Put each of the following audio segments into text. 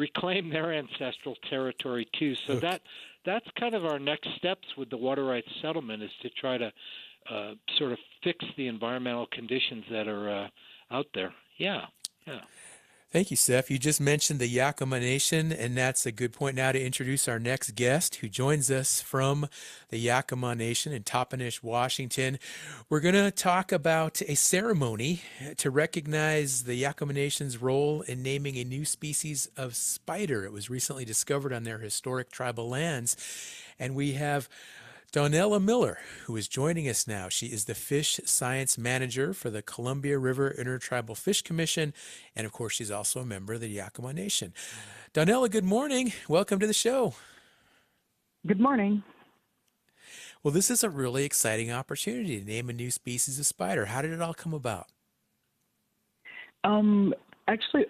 reclaim their ancestral territory too. So that's kind of our next steps with the water rights settlement, is to try to sort of fix the environmental conditions that are out there. Yeah, yeah. Thank you, Seth. You just mentioned the Yakama Nation, and that's a good point now to introduce our next guest who joins us from the Yakama Nation in Toppenish, Washington. We're going to talk about a ceremony to recognize the Yakama Nation's role in naming a new species of spider. It was recently discovered on their historic tribal lands, and we have Donella Miller, who is joining us now. She is the Fish Science Manager for the Columbia River Intertribal Fish Commission, and of course, she's also a member of the Yakama Nation. Donella, good morning. Welcome to the show. Good morning. Well, this is a really exciting opportunity to name a new species of spider. How did it all come about? Actually,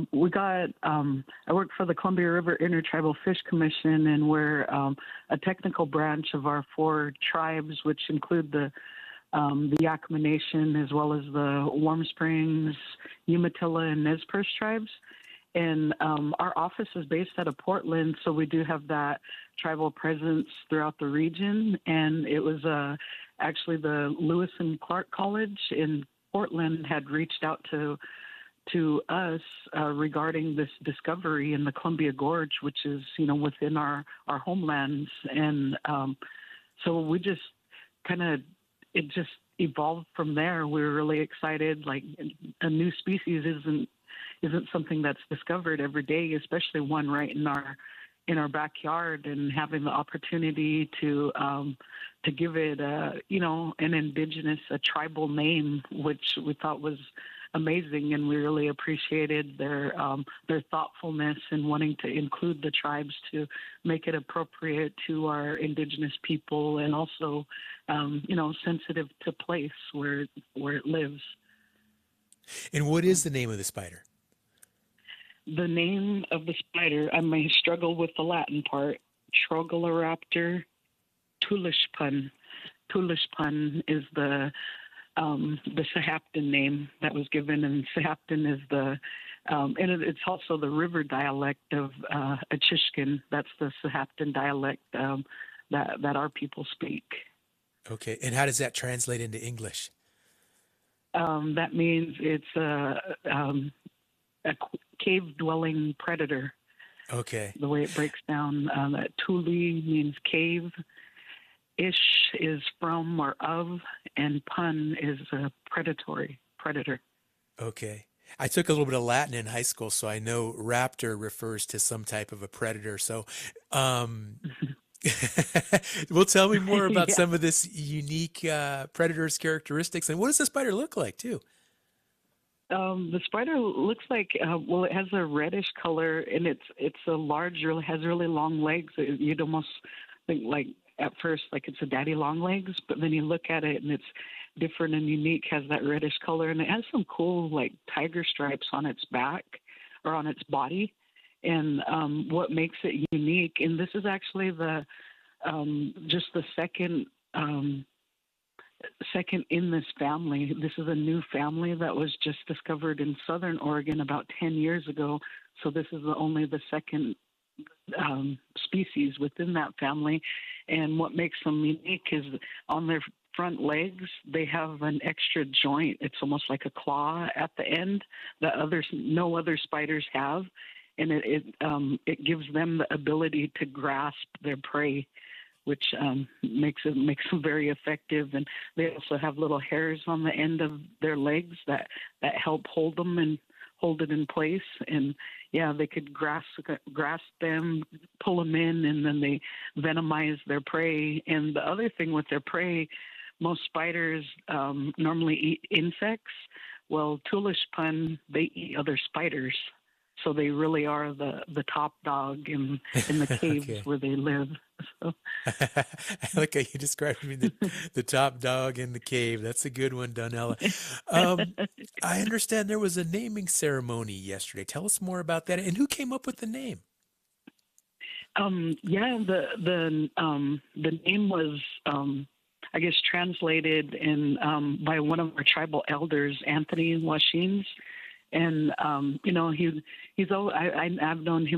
I work for the Columbia River Intertribal Fish Commission, and we're a technical branch of our 4 tribes, which include the Yakama Nation, as well as the Warm Springs, Umatilla, and Nez Perce tribes. And our office is based out of Portland, so we do have that tribal presence throughout the region. And it was actually the Lewis and Clark College in Portland had reached out to us regarding this discovery in the Columbia Gorge, which is, within our homelands. And so we just it just evolved from there. We were really excited. Like, a new species isn't something that's discovered every day, especially one right in our backyard, and having the opportunity to give it an indigenous, a tribal name, which we thought was amazing, and we really appreciated their thoughtfulness in wanting to include the tribes to make it appropriate to our indigenous people, and also sensitive to place where it lives. And what is the name of the spider? The name of the spider, I may struggle with the Latin part, Troglodytes tulipun. Tulipun is the Sahaptin name that was given, and Sahaptin is it's also the river dialect of Achishkin. That's the Sahaptin dialect that our people speak. Okay, and how does that translate into English? That means it's a cave-dwelling predator. Okay. The way it breaks down, that Tuli means cave. Ish is from or of, and pun is a predator. Okay. I took a little bit of Latin in high school, so I know raptor refers to some type of a predator. So, well, tell me more about some of this unique predator's characteristics, and what does the spider look like, too? The spider looks like, it has a reddish color, and it's a large, has really long legs. You'd almost think, like, at first, like it's a daddy long legs, but then you look at it and it's different and unique, has that reddish color, and it has some cool, like, tiger stripes on its back or on its body. And what makes it unique, and this is actually just the second in this family. This is a new family that was just discovered in Southern Oregon about 10 years ago. So this is only the second species within that family. And what makes them unique is on their front legs, they have an extra joint. It's almost like a claw at the end that no other spiders have. And it gives them the ability to grasp their prey, which makes them very effective. And they also have little hairs on the end of their legs that help hold them and hold it in place. And yeah, they could grasp them, pull them in, and then they venomize their prey. And the other thing with their prey, most spiders normally eat insects. Well, Tulipun, they eat other spiders. So they really are the top dog in the caves Okay. where they live. So. Like you described me, the top dog in the cave. That's a good one, Donella. I understand there was a naming ceremony yesterday. Tell us more about that, and who came up with the name? The name was, I guess, translated by one of our tribal elders, Anthony Washins. And, I've known him